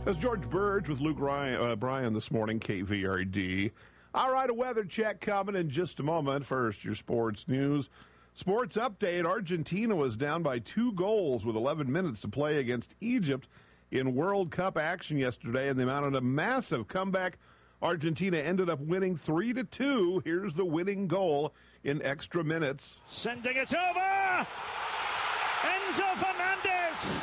That's George Burge with Luke Bryan this morning, KVRD. All right, a weather check coming in just a moment. First, your sports news. Sports update, Argentina was down by 2 goals with 11 minutes to play against Egypt in World Cup action yesterday, and they mounted a massive comeback. Argentina ended up winning 3-2. Here's the winning goal in extra minutes. Sending it over! Enzo Fernandez!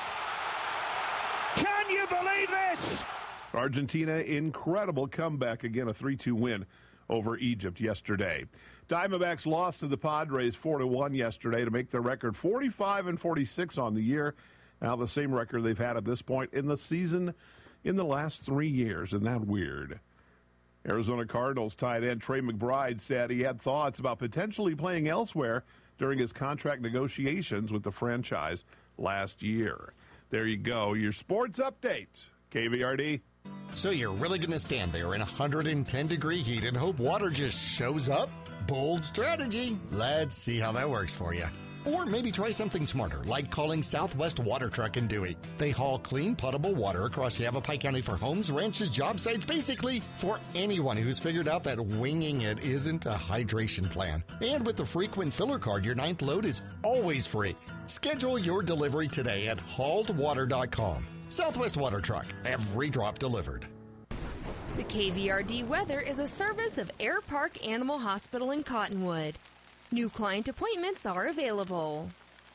Can you believe this? Argentina, incredible comeback. Again, a 3-2 win over Egypt yesterday. Diamondbacks lost to the Padres 4-1 yesterday to make their record 45-46 on the year. Now the same record they've had at this point in the season in the last 3 years. Isn't that weird? Arizona Cardinals tight end Trey McBride said he had thoughts about potentially playing elsewhere during his contract negotiations with the franchise last year. There you go, your sports update. KVRD. So you're really going to stand there in 110-degree heat and hope water just shows up? Bold strategy. Let's see how that works for you. Or maybe try something smarter, like calling Southwest Water Truck in Dewey. They haul clean, potable water across Yavapai County for homes, ranches, job sites, basically for anyone who's figured out that winging it isn't a hydration plan. And with the frequent filler card, your 9th load is always free. Schedule your delivery today at hauledwater.com. Southwest Water Truck, every drop delivered. The KVRD weather is a service of Air Park Animal Hospital in Cottonwood. New client appointments are available.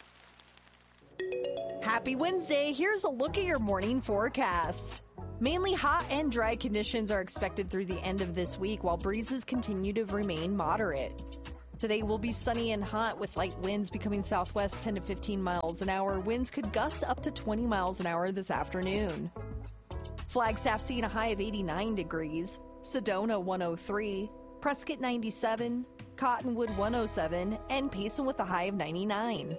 Happy Wednesday. Here's a look at your morning forecast. Mainly hot and dry conditions are expected through the end of this week, while breezes continue to remain moderate. Today will be sunny and hot with light winds becoming southwest 10 to 15 miles an hour. Winds could gust up to 20 miles an hour this afternoon. Flagstaff seeing a high of 89 degrees, Sedona 103, Prescott 97, Cottonwood 107, and Payson with a high of 99.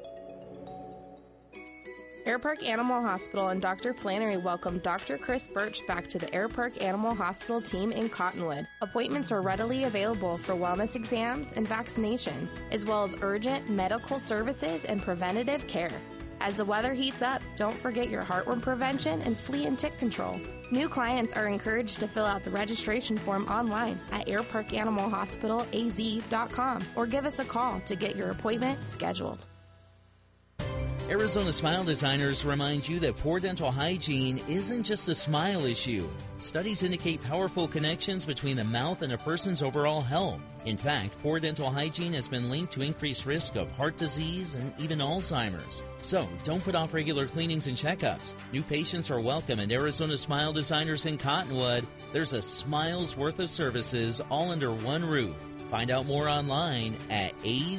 Air Park Animal Hospital and Dr. Flannery welcome Dr. Chris Birch back to the Air Park Animal Hospital team in Cottonwood. Appointments are readily available for wellness exams and vaccinations, as well as urgent medical services and preventative care. As the weather heats up, don't forget your heartworm prevention and flea and tick control. New clients are encouraged to fill out the registration form online at airparkanimalhospitalalz.com or give us a call to get your appointment scheduled. Arizona Smile Designers remind you that poor dental hygiene isn't just a smile issue. Studies indicate powerful connections between the mouth and a person's overall health. In fact, poor dental hygiene has been linked to increased risk of heart disease and even Alzheimer's. So, don't put off regular cleanings and checkups. New patients are welcome at Arizona Smile Designers in Cottonwood. There's a smile's worth of services all under one roof. Find out more online at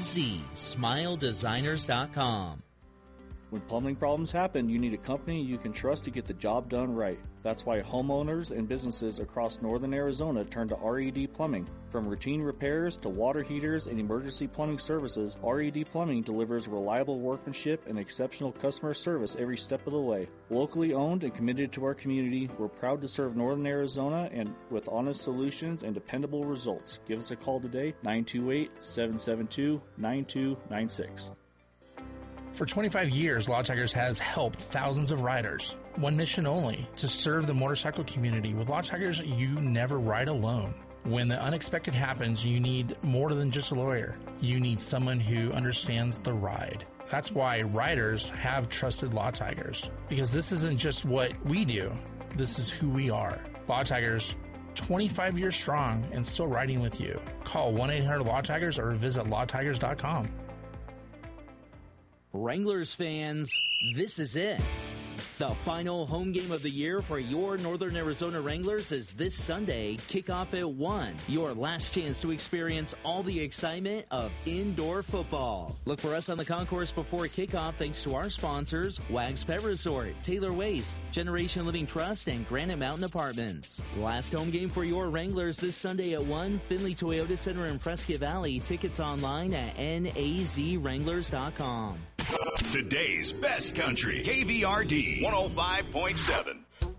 azsmiledesigners.com. When plumbing problems happen, you need a company you can trust to get the job done right. That's why homeowners and businesses across northern Arizona turn to RED Plumbing. From routine repairs to water heaters and emergency plumbing services, RED Plumbing delivers reliable workmanship and exceptional customer service every step of the way. Locally owned and committed to our community, we're proud to serve northern Arizona and with honest solutions and dependable results. Give us a call today, 928-772-9296. For 25 years, Law Tigers has helped thousands of riders. One mission only, to serve the motorcycle community. With Law Tigers, you never ride alone. When the unexpected happens, you need more than just a lawyer. You need someone who understands the ride. That's why riders have trusted Law Tigers. Because this isn't just what we do, this is who we are. Law Tigers, 25 years strong and still riding with you. Call 1-800-LAW-TIGERS or visit lawtigers.com. Wranglers fans, this is it. The final home game of the year for your Northern Arizona Wranglers is this Sunday, kickoff at 1. Your last chance to experience all the excitement of indoor football. Look for us on the concourse before kickoff thanks to our sponsors, Wags Pet Resort, Taylor Waste, Generation Living Trust, and Granite Mountain Apartments. Last home game for your Wranglers this Sunday at 1, Findlay Toyota Center in Prescott Valley. Tickets online at nazwranglers.com. Today's best country, KVRD 105.7.